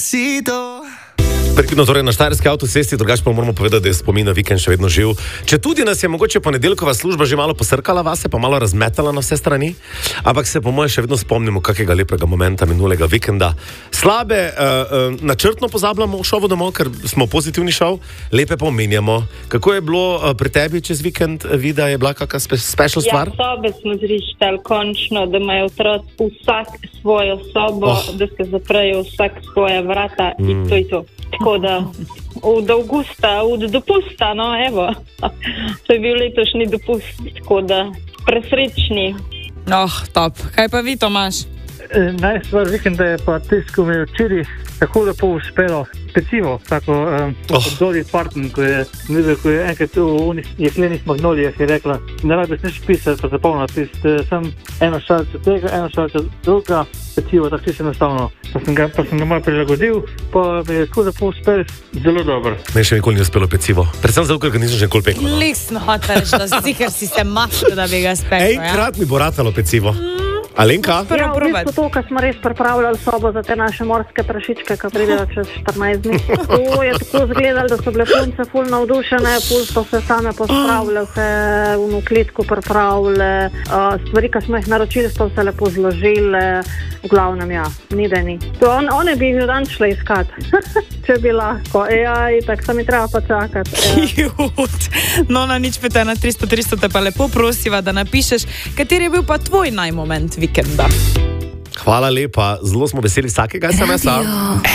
Prekidno torej na Štajerski avtocesti, drugače pa moramo povedati, da je spomin na vikend še vedno živ. Če tudi nas je mogoče ponedeljkova služba že malo posrkala vase, pa malo razmetala na vse strani, ampak se po moje še vedno spomnimo kakega lepega momenta minulega vikenda. Slabe načrtno pozabljamo v šovu domov, ker smo pozitivni šov, lepe pa omenjamo. Kako je bilo pri tebi čez vikend, Vida, je bila kakšna special stvar? Ja, sobe smo zrištali končno, da imajo otroci vsak svojo sobo, da se zaprejo vsak svoje vrata in to je to. Tako da od avgusta, od dopusta, no evo, to je bil letošnji dopust, tako da presrečni. Top. Kaj pa vi, Tomaž? Najstvar vikenda je pa tisto, ko mi je včeraj tako lepo uspelo pecivo, tako Dolly Parton, ko je enkrat v jeklenih magnolijah je rekla, ne rabiš nič pisati, pa zapomniti, sem eno šalce tega, eno šalce druga, pecivo, tako čisto enostavno. Pa sem ga malo prilagodil, pa mi je tako lepo uspel, zelo dobro. Meni še nikoli ni uspelo pecivo, predvsem zato, ker ga nisem že nikoli pekel. No? Lisno hočeš, da ker si se mašil, da bi ga spekel. Enkrat mi bo ratalo pecivo. Alenka? Ja, v bistvu to, ko smo res pripravljali sobo za te naše morske prašičke, ki pridejo čez 14 dni. To je tako izgledalo, da so bile punce ful navdušene, ful so se same pospravile, vse v klitku pripravile, stvari, ki smo jih naročili, so se lepo zložile, v glavnem, ja, ni da ni. One bi že dan šle iskat, če bi lahko. Tako se mi treba pa čakati. No, na nič pete na 300 te pa lepo prosiva, da napišeš, kateri je bil pa tvoj najmoment vikenda. Hvala lepa, zelo smo veseli vsakega SMS-a.